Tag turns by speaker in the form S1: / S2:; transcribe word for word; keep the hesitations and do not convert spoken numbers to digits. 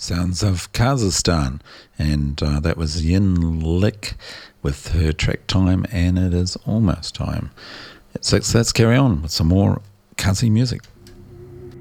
S1: sounds of Kazakhstan, and uh, that was Yin Lick with her track Time, and it is almost time. So let's carry on with some more Kazi music.